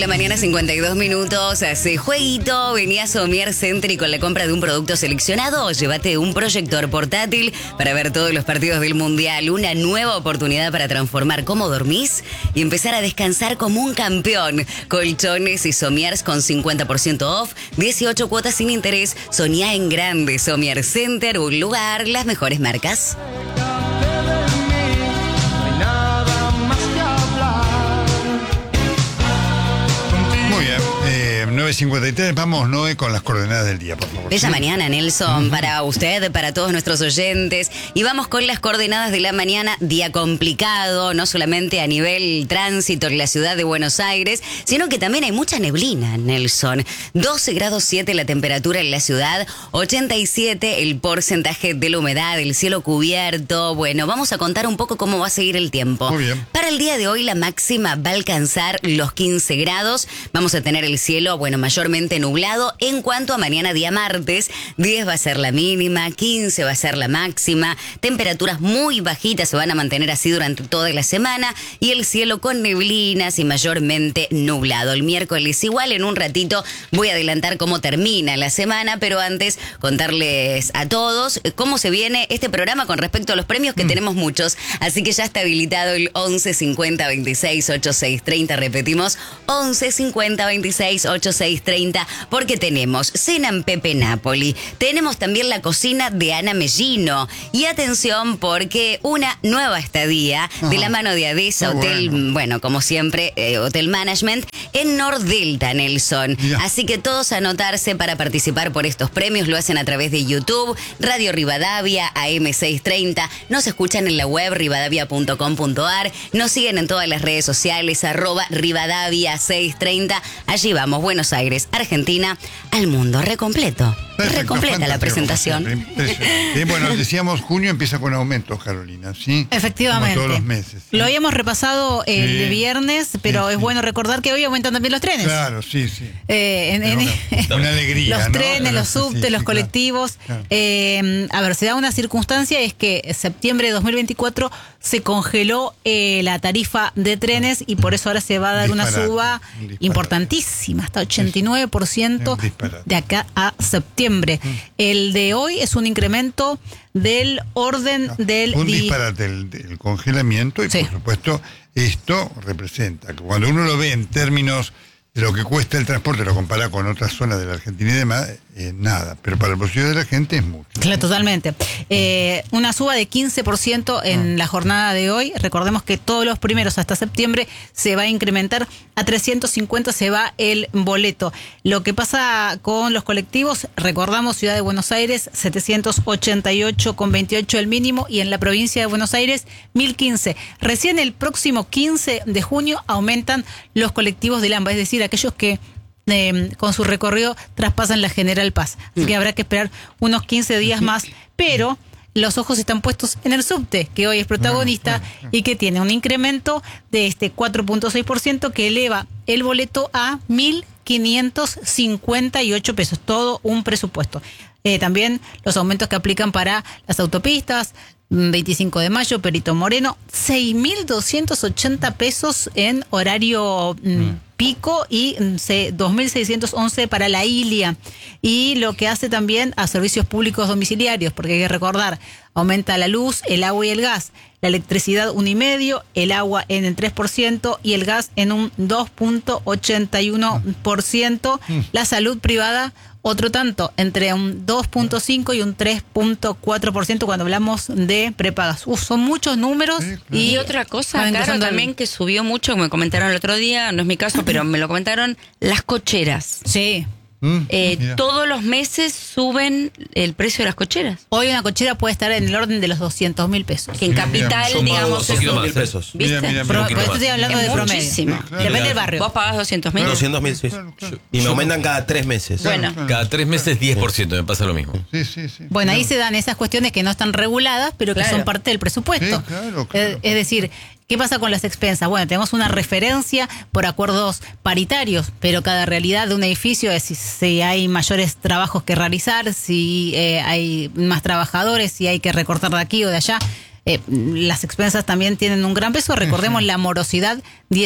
la mañana, 52 minutos. Hace jueguito. Venía a Somier Center y con la compra de un producto seleccionado, llévate un proyector portátil para ver todos los partidos del Mundial. Una nueva oportunidad para transformar cómo dormís y empezar a descansar como un campeón. Colchones y somiers con 50% off, 18 cuotas sin interés. Soñá en grande. Somier Center, un lugar, las mejores marcas. Muy bien, 9:53, vamos, Noé, con las coordenadas del día, por favor. Bella ¿sí? mañana, Nelson, para usted, para todos nuestros oyentes. Y vamos con las coordenadas de la mañana. Día complicado, no solamente a nivel tránsito en la ciudad de Buenos Aires, sino que también hay mucha neblina, Nelson. 12 grados 7 la temperatura en la ciudad, 87 el porcentaje de la humedad, el cielo cubierto. Bueno, vamos a contar un poco cómo va a seguir el tiempo. Muy bien. Para el día de hoy la máxima va a alcanzar los 15 grados. Vamos a tener el cielo, mayormente nublado. En cuanto a mañana, día martes, 10 va a ser la mínima, 15 va a ser la máxima. Temperaturas muy bajitas se van a mantener así durante toda la semana y el cielo con neblinas y mayormente nublado. El miércoles igual, en un ratito voy a adelantar cómo termina la semana, pero antes contarles a todos cómo se viene este programa con respecto a los premios, que tenemos muchos. Así que ya está habilitado el 11 50 26 86 30. Repetimos, 11 50 26 86 30, porque tenemos cena en Pepe Napoli, tenemos también la cocina de Ana Mellino, y atención porque una nueva estadía de la mano de Adesa Hotel, como siempre, Hotel Management en Nordelta, Nelson. Ya. Así que todos a anotarse para participar por estos premios. Lo hacen a través de YouTube, Radio Rivadavia, AM630, nos escuchan en la web rivadavia.com.ar, nos siguen en todas las redes sociales, @Rivadavia630. Allí vamos, Buenos Aires, Argentina, al mundo recompleto. Perfecto, Recompleta la presentación. Bueno, decíamos, junio empieza con aumentos, Carolina, ¿sí? Efectivamente. Como todos los meses. ¿sí? Lo habíamos repasado el viernes, pero es bueno recordar que hoy aumentan también los trenes. Claro, sí. Una alegría, los ¿no? trenes, los subtes, Sí, los claro. colectivos. Claro. A ver, se da una circunstancia, es que en septiembre de 2024 se congeló la tarifa de trenes y por eso ahora se va a dar una Disparate, suba un disparate. importantísima, hasta 89% Un disparate. de acá a septiembre. El de hoy es un incremento del orden del... Un disparate el congelamiento y Sí. por supuesto esto representa que cuando uno lo ve en términos de lo que cuesta el transporte, lo compara con otras zonas de la Argentina y demás, nada, pero para el bolsillo de la gente es mucho. Claro, totalmente. Una suba de 15% en la jornada de hoy. Recordemos que todos los primeros hasta septiembre se va a incrementar a 350, se va el boleto. Lo que pasa con los colectivos, recordamos Ciudad de Buenos Aires, 788,28 el mínimo, y en la provincia de Buenos Aires, 1015. Recién el próximo 15 de junio aumentan los colectivos del AMBA, es decir, aquellos que con su recorrido traspasan la General Paz. Así que habrá que esperar unos 15 días más, pero los ojos están puestos en el subte, que hoy es protagonista y que tiene un incremento de 4.6% que eleva el boleto a 1.558 pesos, todo un presupuesto. También los aumentos que aplican para las autopistas, 25 de mayo, Perito Moreno, 6.280 pesos en horario pico y 2.611 para la Ilia. Y lo que hace también a servicios públicos domiciliarios, porque hay que recordar, aumenta la luz, el agua y el gas. La electricidad 1,5%, el agua en el 3% y el gas en un 2.81%. La salud privada otro tanto, entre un 2.5 y un 3.4% cuando hablamos de prepagas. Son muchos números. Sí, claro. Y otra cosa, Caro, también que subió mucho, me comentaron el otro día, no es mi caso, pero me lo comentaron, las cocheras. Sí. Mira. Todos los meses suben el precio de las cocheras. Hoy una cochera puede estar en el orden de los 200.000 pesos. Que en Capital, Son más digamos, 200.000 pesos. ¿viste? Pero esto estoy hablando de promedio. Muchísimo. Claro. Depende del barrio. Vos pagás 200.000. 200.000, sí. Claro. Y me aumentan cada 3 meses. Bueno. Cada 3 meses 10%, me pasa lo mismo. Sí. Bueno, ahí se dan esas cuestiones que no están reguladas, pero que Claro. son parte del presupuesto. Sí, claro. Es decir, ¿qué pasa con las expensas? Bueno, tenemos una referencia por acuerdos paritarios, pero cada realidad de un edificio es si hay mayores trabajos que realizar, si hay más trabajadores, si hay que recortar de aquí o de allá. las expensas también tienen un gran peso. Recordemos la morosidad,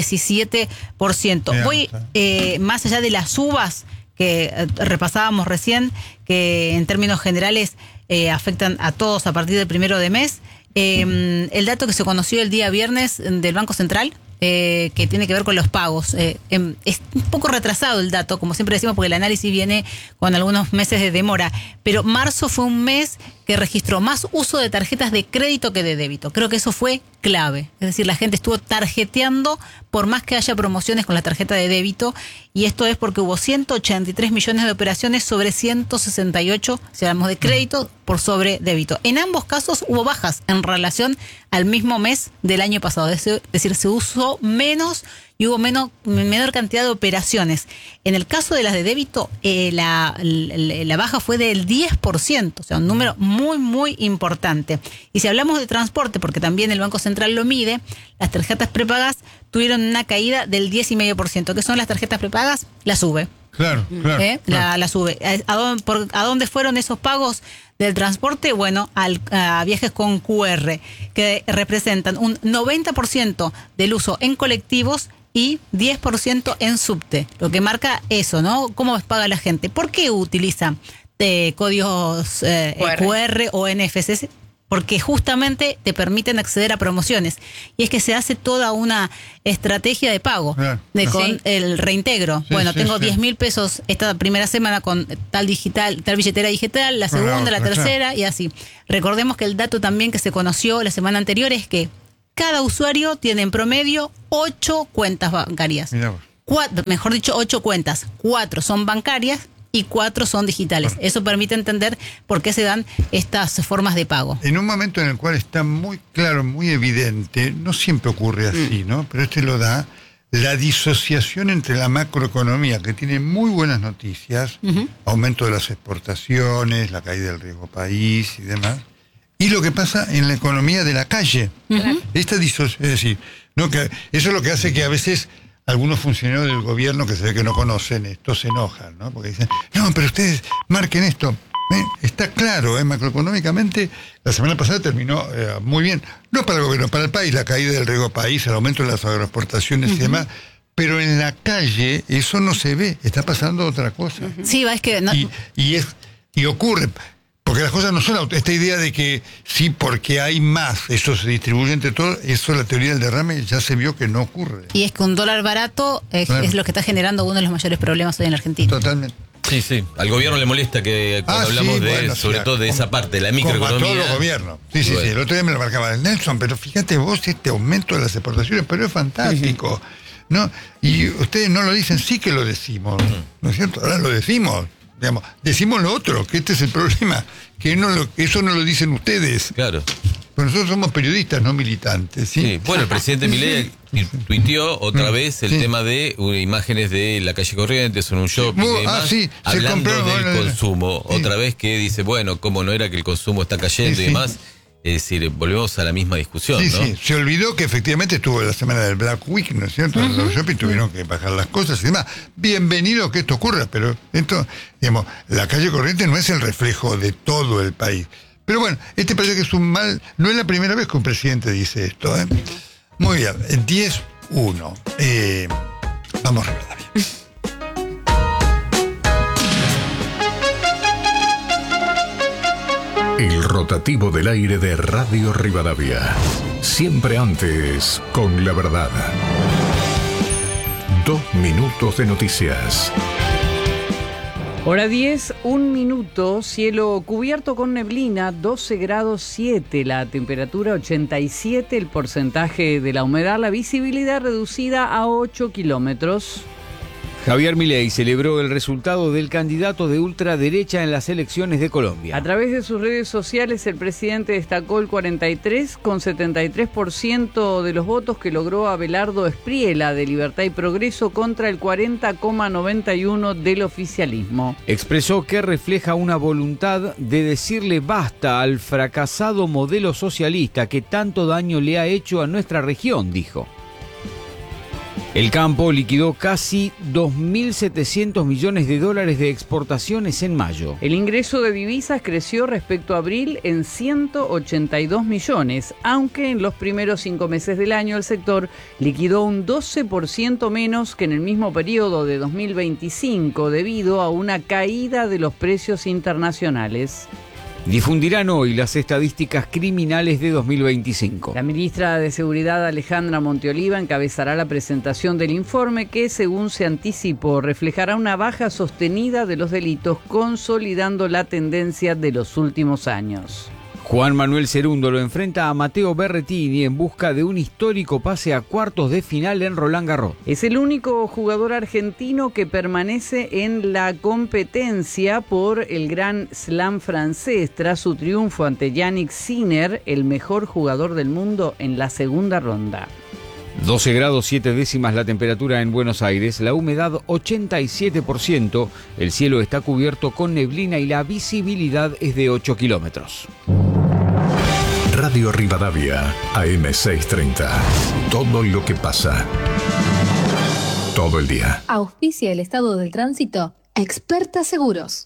17%. Voy más allá de las uvas que repasábamos recién, que en términos generales afectan a todos a partir del 1 de mes. El dato que se conoció el día viernes del Banco Central, que tiene que ver con los pagos. Es un poco retrasado el dato, como siempre decimos, porque el análisis viene con algunos meses de demora. Pero marzo fue un mes que registró más uso de tarjetas de crédito que de débito. Creo que eso fue clave. Es decir, la gente estuvo tarjeteando por más que haya promociones con la tarjeta de débito. Y esto es porque hubo 183 millones de operaciones sobre 168, si hablamos de crédito, por sobre débito. En ambos casos hubo bajas en relación al mismo mes del año pasado. Es decir, se usó menos y hubo menor cantidad de operaciones. En el caso de las de débito, la baja fue del 10%, o sea, un número muy, muy importante. Y si hablamos de transporte, porque también el Banco Central lo mide, las tarjetas prepagas tuvieron una caída del 10,5%. ¿Qué son las tarjetas prepagas? La SUBE. Claro, claro. La SUBE. ¿A dónde fueron esos pagos del transporte? Bueno, a viajes con QR, que representan un 90% del uso en colectivos y 10% en subte, lo que marca eso, ¿no? ¿Cómo paga la gente? ¿Por qué utiliza códigos QR o NFC? Porque justamente te permiten acceder a promociones. Y es que se hace toda una estrategia de pago con el reintegro. Tengo 10.000 pesos esta primera semana con tal billetera digital, la segunda, la tercera y así. Recordemos que el dato también que se conoció la semana anterior es que cada usuario tiene en promedio 8 cuentas bancarias. 8 cuentas. 4 son bancarias y 4 son digitales. Eso permite entender por qué se dan estas formas de pago. En un momento en el cual está muy claro, muy evidente, no siempre ocurre así, ¿no? Pero lo da, la disociación entre la macroeconomía, que tiene muy buenas noticias, aumento de las exportaciones, la caída del riesgo país y demás, y lo que pasa en la economía de la calle. Esta disociación, es decir, ¿no? Que eso es lo que hace que a veces algunos funcionarios del gobierno que se ve que no conocen esto se enojan, ¿no? Porque dicen, no, pero ustedes marquen esto. Está claro, macroeconómicamente, la semana pasada terminó muy bien. No para el gobierno, para el país, la caída del riesgo país, el aumento de las agroexportaciones y demás. Pero en la calle eso no se ve, está pasando otra cosa. Sí, es que no. Y ocurre. Porque las cosas no son esta idea de que sí, porque hay más, eso se distribuye entre todos, eso la teoría del derrame ya se vio que no ocurre. Y es que un dólar barato es lo que está generando uno de los mayores problemas hoy en la Argentina. Totalmente. Sí. Al gobierno le molesta que cuando hablamos sobre todo de esa parte, la microeconomía. Como a todos los gobiernos. Sí. El otro día me lo marcaba el Nelson, pero fíjate vos este aumento de las exportaciones, pero es fantástico. ¿No? Y ustedes no lo dicen, sí que lo decimos, ¿no es cierto? Ahora lo decimos. Digamos, decimos lo otro, que este es el problema, que eso no lo dicen ustedes. Claro. Pero nosotros somos periodistas, no militantes. Sí. Bueno, el presidente Milei tuiteó otra vez el tema de imágenes de la calle Corrientes en un shopping y demás, hablando del consumo. Otra vez que dice, bueno, como no era que el consumo está cayendo y demás. Es decir, volvemos a la misma discusión, ¿no? Sí, se olvidó que efectivamente estuvo la semana del Black Week, ¿no es cierto? Los shopping tuvieron que bajar las cosas y demás. Bienvenido que esto ocurra, pero esto, digamos, la calle Corrientes no es el reflejo de todo el país. Pero bueno, parece que es un mal, no es la primera vez que un presidente dice esto, ¿eh? Muy bien, 10-1. Vamos a Rivadavia. El rotativo del aire de Radio Rivadavia. Siempre antes con la verdad. 2 minutos de noticias. Hora 10, 1 minuto, cielo cubierto con neblina, 12 grados 7, la temperatura 87, el porcentaje de la humedad, la visibilidad reducida a 8 kilómetros. Javier Milei celebró el resultado del candidato de ultraderecha en las elecciones de Colombia. A través de sus redes sociales, el presidente destacó el 43,73% de los votos que logró Abelardo Espriella de Libertad y Progreso contra el 40,91% del oficialismo. Expresó que refleja una voluntad de decirle basta al fracasado modelo socialista que tanto daño le ha hecho a nuestra región, dijo. El campo liquidó casi 2.700 millones de dólares de exportaciones en mayo. El ingreso de divisas creció respecto a abril en 182 millones, aunque en los primeros 5 meses del año el sector liquidó un 12% menos que en el mismo periodo de 2025 debido a una caída de los precios internacionales. Difundirán hoy las estadísticas criminales de 2025. La ministra de Seguridad, Alejandra Monteoliva, encabezará la presentación del informe que, según se anticipó, reflejará una baja sostenida de los delitos, consolidando la tendencia de los últimos años. Juan Manuel Cerundo lo enfrenta a Matteo Berrettini en busca de un histórico pase a cuartos de final en Roland Garros. Es el único jugador argentino que permanece en la competencia por el Grand Slam francés tras su triunfo ante Yannick Sinner, el mejor jugador del mundo en la segunda ronda. 12 grados 7 décimas la temperatura en Buenos Aires, la humedad 87%, el cielo está cubierto con neblina y la visibilidad es de 8 kilómetros. Radio Rivadavia, AM630. Todo lo que pasa. Todo el día. Auspicia el estado del tránsito, Experta Seguros.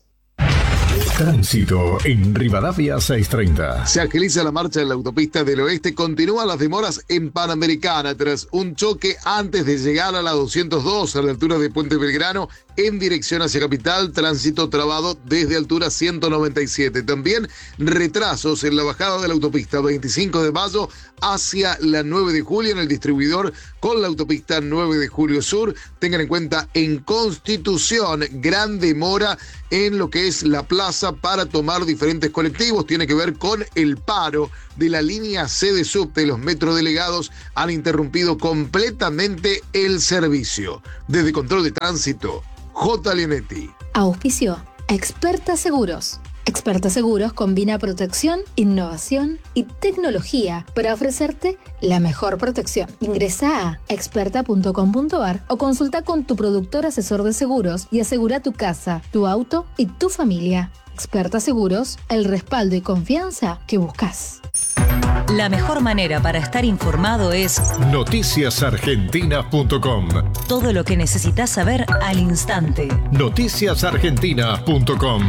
Tránsito en Rivadavia 630. Se agiliza la marcha en la autopista del oeste. Continúan las demoras en Panamericana tras un choque antes de llegar a la 202 a la altura de Puente Belgrano en dirección hacia Capital. Tránsito trabado desde altura 197. También retrasos en la bajada de la autopista 25 de mayo hacia la 9 de julio en el distribuidor con la autopista 9 de julio sur. Tengan en cuenta en Constitución gran demora en lo que es la plaza para tomar diferentes colectivos. Tiene que ver con el paro de la línea C de subte. Los metrodelegados han interrumpido completamente el servicio. Desde Control de Tránsito, J. Leonetti. Auspicio Experta Seguros. Experta Seguros combina protección, innovación y tecnología para ofrecerte la mejor protección. Ingresa a experta.com.ar o consulta con tu productor asesor de seguros y asegura tu casa, tu auto y tu familia. Experta Seguros, el respaldo y confianza que buscas. La mejor manera para estar informado es noticiasargentina.com. Todo lo que necesitas saber al instante. Noticiasargentina.com.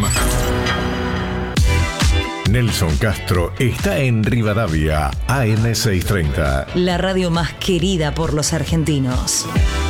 Nelson Castro está en Rivadavia, AM630. La radio más querida por los argentinos.